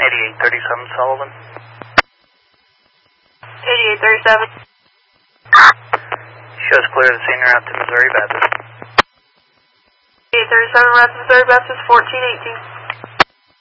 8837 Sullivan. 8837. Shows clear to senior out to Missouri Baptist. 8837 route to Missouri Baptist 1418.